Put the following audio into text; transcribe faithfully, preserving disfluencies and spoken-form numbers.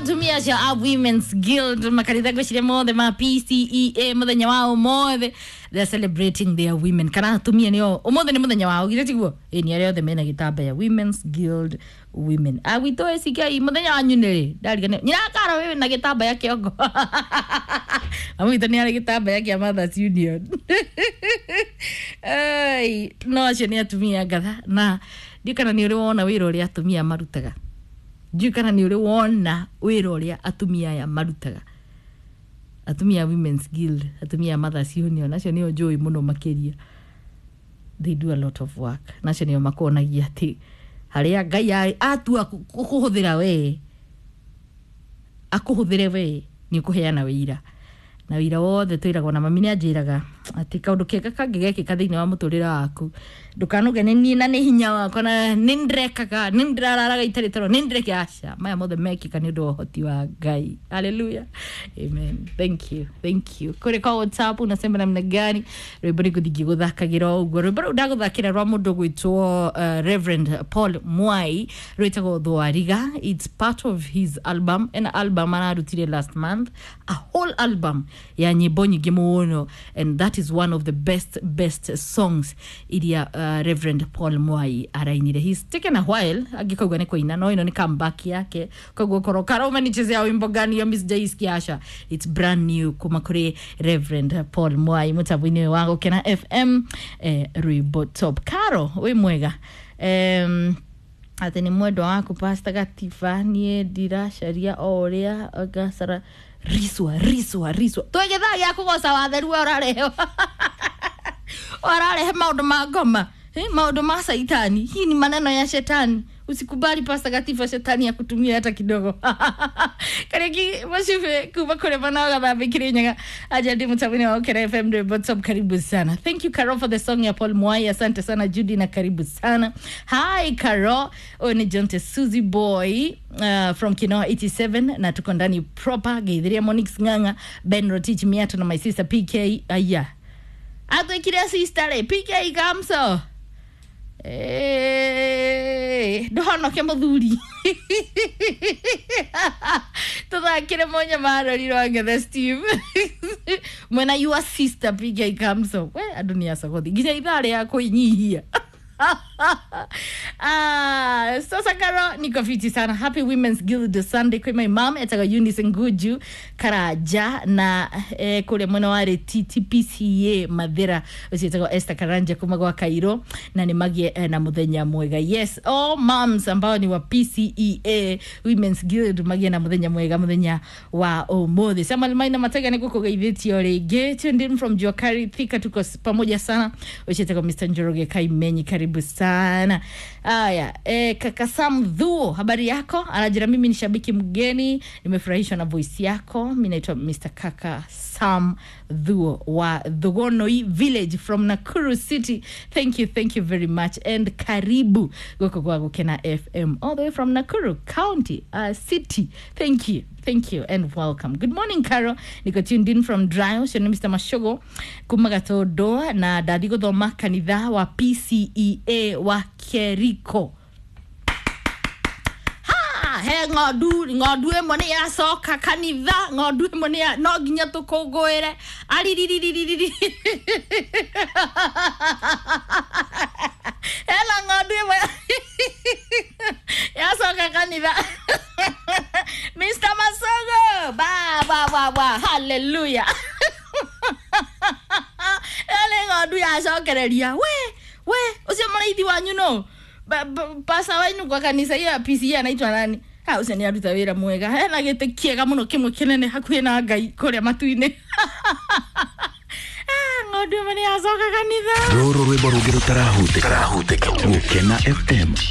tumia cha a Women's Guild makanitha gwicire mothe ma P C E A muthenya wao mothe they're celebrating their women kana tumia nio umothe ni muthenya wao gire tiguo e ni aria othe mena gitamba ya Women's Guild women a wito esikai muthenya wanyu ni ndarigane nyina kara wewe na gitamba ya kiongo amwito ni ari gitamba ya kia Mothers Union ai no acio ni atumia ngatha na ndikana ni uri wona wira uri atumia marutaga Jukana ni uri wona wira uria atumia ya marutaga atumia Women's Guild atumia Mothers Union nacio ni joy muno makiria they do a lot of work nacio ni makonagia ati haria Ngai atua kuhuthira we akuhuthire we ni kuheana wira na wira wothe twiragwo na mami ni anjiraga ati kaundu kega kangigekika thiini wa muturira waku ndukanuge ni ni na ni hinya wako na ni ndrekaga ni ndrararaga itari toro ni ndreke aca maya mothe mekika ni ndo hoti wa Ngai hallelujah amen thank you thank you kuri kwa WhatsApp unasema namna gani rwibori kuthigi guthakagira uguo rwibori ndaguthakira rwa mundu gwitwo uh, Reverend Paul Mwai rwitagwo Thwariga it's part of his album an album anarutire last month a whole album ya nyimbo nyingi muno and that is one of the best best songs iria uh, Reverend Paul Mwai arainire he's taken a while agikauga ni kuina no ino ni comeback yake kogwo korokara umenichezea wimbo gani ya Miss Jaiski Asha it's brand new kuma kuri Reverend Paul Mwai mutabwini wangu kena F M eh, Ruibo Top Karo we mwega um, ati ni mwedo wako Pastor Gatifa nie dira sharia oria agasara riswa riswa riswa twege thagi akugosa watheru orareho orarehe maundu ma ngoma eh maundu ma saitani hii ni maneno ya shetani usikubali Pastor Gatifa shetani ya kutumia hata kidogo kareki mashife kuba kule banaga babikiri nyaga aje ndi mtabuni wa Okere F M Ruibo Top karibu sana thank you Carol for the song ya Paul Mwai asante sana Judy na karibu sana hi Carol oni Jonte Suzy Boy uh, from Kinoa eighty-seven na tuko ndani proper Geithiria Monix Nganga Ben Rotich Miato na my sister P K aya atwe kire sister P K Kamso eh dohono ke muthuri tuthakire monya marori rwange the Steve mwena your sister P K Kamso we adunia sagothi giza ithare ya kuinyihia ah sasa Karo niko fiti sana happy Women's Guild Sunday kwa my mom etaga Eunice Nguju Karaja na eh, kule mwana wale T P C A Madera usitaga Esther Karanja kumagwa Kairo na ni magie eh, na muthenya mwega yes all moms ambao ni wa P C E A Women's Guild magie na muthenya mwega muthenya wa omothe Samuel Maina Matega niko kugaithitio rege tuned in from Jokari Thika tuko pamoja sana usitaga Mister Njoroge Kaimenyi karibu sana haya eh kaka Sam Dhuo habari yako anajira mimi ni shabiki mgeni nimefurahishwa na voice yako mimi naitwa Mister Kaka Sam Dhuo wa Thogonoi village from Nakuru City thank you thank you very much and karibu goko kwa Gukena F M all the way from Nakuru County uh, city thank you thank you and welcome good morning Carol niko tuned in from Dryo shoni Mister Mashogo kumagato doa na dadi gothoma kanitha wa P C E A wa Keriko ha he ngodu ngodu emwe ni yacoka kanitha ngodu emwe ni no nginya tukunguire ariririri ela ngodu emwe yacoka kanitha Mister Masogo ba ba ba ba hallelujah ele ngodu yacokereria we we ucio muriithi wanyu no pasa wainu kwa kanisa ya P C anaitwa nani ha ucio ni aruta wira mwega hena gite kiega muno kimwe kinene hakuhe na Ngai kuria matuine ngodu mani yacoka kanitha roro rwimbo rugiro tarahute tarahute Gukena F M